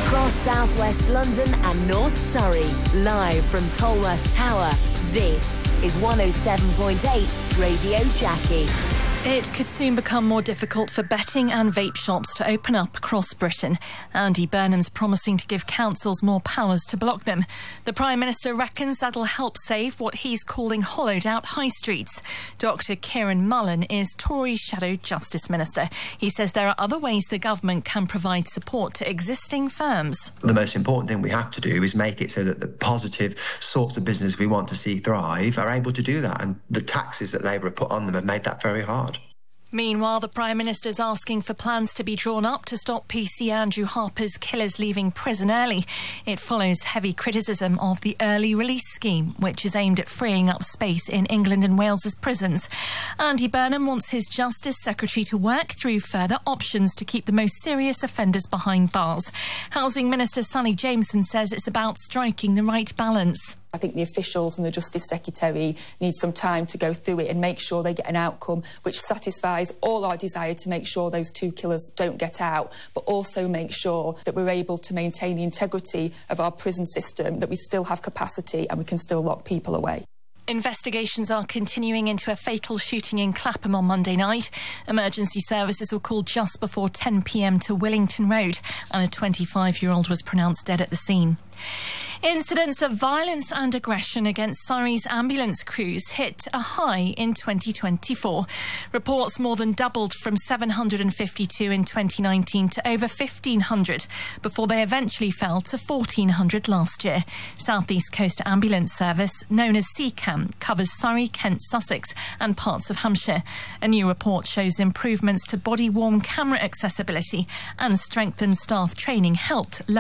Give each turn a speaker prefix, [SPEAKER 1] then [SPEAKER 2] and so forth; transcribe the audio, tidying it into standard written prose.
[SPEAKER 1] Across southwest London and North Surrey, live from Tolworth Tower, this is 107.8 Radio Jackie.
[SPEAKER 2] It could soon become more difficult for betting and vape shops to open up across Britain. Andy Burnham's promising to give councils more powers to block them. The Prime Minister reckons that'll help save what he's calling hollowed-out high streets. Dr Kieran Mullen is Tory's Shadow Justice Minister. He says there are other ways the government can provide support to existing firms.
[SPEAKER 3] The most important thing we have to do is make it so that the positive sorts of business we want to see thrive are able to do that, and the taxes that Labour have put on them have made that very hard.
[SPEAKER 2] Meanwhile, the Prime Minister's asking for plans to be drawn up to stop PC Andrew Harper's killers leaving prison early. It follows heavy criticism of the early release scheme, which is aimed at freeing up space in England and Wales's prisons. Andy Burnham wants his Justice Secretary to work through further options to keep the most serious offenders behind bars. Housing Minister Sally Jameson says it's about striking the right balance.
[SPEAKER 4] I think the officials and the Justice Secretary need some time to go through it and make sure they get an outcome which satisfies all our desire to make sure those two killers don't get out, but also make sure that we're able to maintain the integrity of our prison system, that we still have capacity and we can still lock people away.
[SPEAKER 2] Investigations are continuing into a fatal shooting in Clapham on Monday night. Emergency services were called just before 10 p.m. to Willington Road, and a 25-year-old was pronounced dead at the scene. Incidents of violence and aggression against Surrey's ambulance crews hit a high in 2024. Reports more than doubled from 752 in 2019 to over 1,500 before they eventually fell to 1,400 last year. South East Coast Ambulance Service, known as CCAM, covers Surrey, Kent, Sussex and parts of Hampshire. A new report shows improvements to body-worn camera accessibility and strengthened staff training helped